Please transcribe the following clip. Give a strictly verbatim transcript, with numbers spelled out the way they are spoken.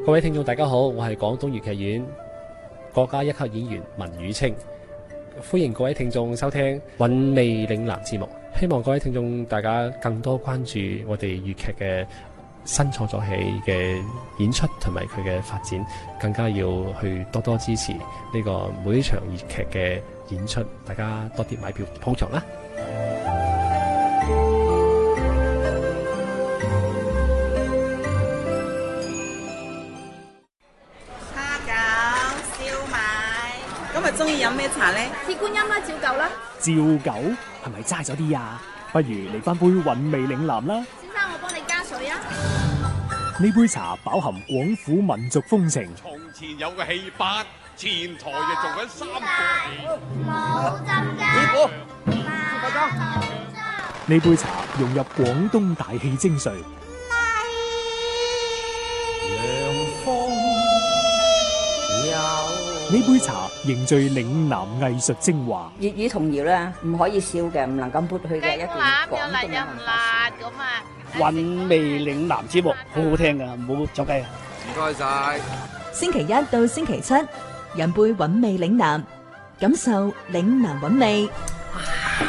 各位聽眾大家好，我係廣東粵劇院國家一級演員文宇清，歡迎各位聽眾收聽韻味嶺南節目。希望各位聽眾大家更多關注我哋粵劇嘅新創作戲嘅演出同埋佢嘅發展，更加要去多多支持呢個每一場粵劇嘅演出，大家多啲買票捧場啦。 今日中意飲咩茶咧？ 鐵觀音啦，照舊啦。 照舊係咪齋咗啲啊？不如嚟翻杯韻味嶺南啦。 先生，我幫你加水啊。 呢杯茶飽含廣府民族風情。 從前有個戲班，前台就做緊三個戲。 冇針㗎。 師傅， 快裝。 呢杯茶融入廣東大戲精髓。呢杯茶凝聚嶺南藝術精華。 粵語童謠咧，唔可以笑嘅，唔能夠抹去嘅一段廣東嘅文化。 韻味嶺南節目好好聽噶，唔好走雞啊！ 唔該晒。 星期一到星期七，飲杯韻味嶺南，感受嶺南韻味。